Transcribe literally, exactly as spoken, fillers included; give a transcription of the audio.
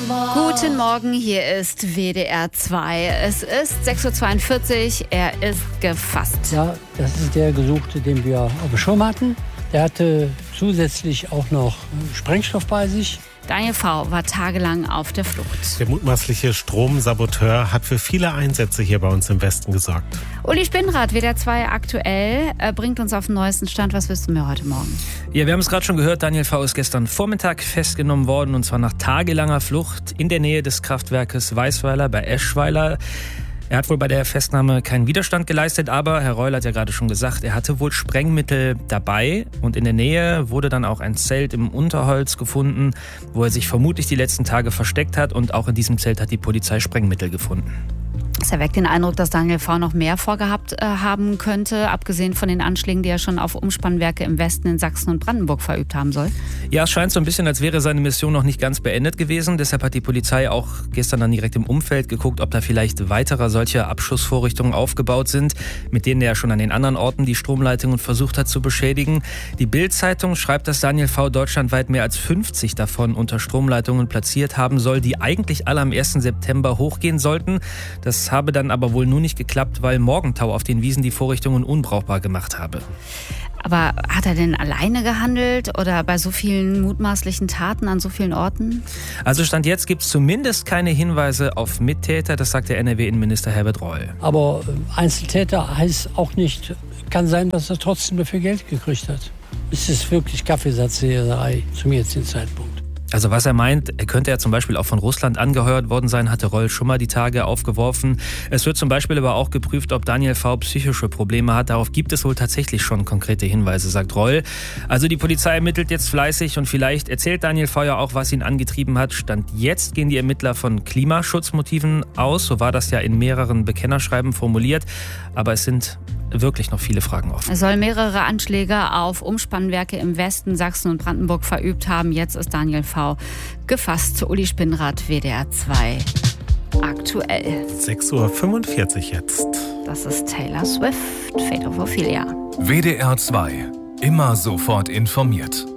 Guten Morgen, hier ist W D R zwei. Es ist sechs Uhr zweiundvierzig, er ist gefasst. Ja, das ist der Gesuchte, den wir auf dem Schirm hatten. Der hatte zusätzlich auch noch Sprengstoff bei sich. Daniel V. war tagelang auf der Flucht. Der mutmaßliche Stromsaboteur hat für viele Einsätze hier bei uns im Westen gesorgt. Uli Spinnrad, W D R zwei aktuell, äh, bringt uns auf den neuesten Stand. Was wirst du mir heute Morgen? Ja, wir haben es gerade schon gehört, Daniel V. ist gestern Vormittag festgenommen worden, und zwar nach tagelanger Flucht in der Nähe des Kraftwerkes Weißweiler bei Eschweiler. Er hat wohl bei der Festnahme keinen Widerstand geleistet, aber Herr Reul hat ja gerade schon gesagt, er hatte wohl Sprengmittel dabei, und in der Nähe wurde dann auch ein Zelt im Unterholz gefunden, wo er sich vermutlich die letzten Tage versteckt hat, und auch in diesem Zelt hat die Polizei Sprengmittel gefunden. Es erweckt den Eindruck, dass Daniel V. noch mehr vorgehabt äh, haben könnte, abgesehen von den Anschlägen, die er schon auf Umspannwerke im Westen in Sachsen und Brandenburg verübt haben soll. Ja, es scheint so ein bisschen, als wäre seine Mission noch nicht ganz beendet gewesen. Deshalb hat die Polizei auch gestern dann direkt im Umfeld geguckt, ob da vielleicht weitere solche Abschussvorrichtungen aufgebaut sind, mit denen er schon an den anderen Orten die Stromleitungen versucht hat zu beschädigen. Die Bild-Zeitung schreibt, dass Daniel V. deutschlandweit mehr als fünfzig davon unter Stromleitungen platziert haben soll, die eigentlich alle am ersten September hochgehen sollten. Das habe dann aber wohl nur nicht geklappt, weil Morgentau auf den Wiesen die Vorrichtungen unbrauchbar gemacht habe. Aber hat er denn alleine gehandelt oder bei so vielen mutmaßlichen Taten an so vielen Orten? Also Stand jetzt gibt es zumindest keine Hinweise auf Mittäter, das sagt der N R W-Innenminister Herbert Reul. Aber Einzeltäter heißt auch nicht, kann sein, dass er trotzdem dafür Geld gekriegt hat. Es ist wirklich Kaffeesatzleserei zum jetzigen Zeitpunkt. Also was er meint, er könnte ja zum Beispiel auch von Russland angeheuert worden sein, hatte Reul schon mal die Tage aufgeworfen. Es wird zum Beispiel aber auch geprüft, ob Daniel V. psychische Probleme hat. Darauf gibt es wohl tatsächlich schon konkrete Hinweise, sagt Reul. Also die Polizei ermittelt jetzt fleißig, und vielleicht erzählt Daniel V. ja auch, was ihn angetrieben hat. Stand jetzt gehen die Ermittler von Klimaschutzmotiven aus. So war das ja in mehreren Bekennerschreiben formuliert. Aber es sind wirklich noch viele Fragen offen. Er soll mehrere Anschläge auf Umspannwerke im Westen, Sachsen und Brandenburg verübt haben. Jetzt ist Daniel V. gefasst. Uli Spinnrad, W D R zwei aktuell. sechs Uhr fünfundvierzig jetzt. Das ist Taylor Swift, Fate of Ophelia. W D R zwei. Immer sofort informiert.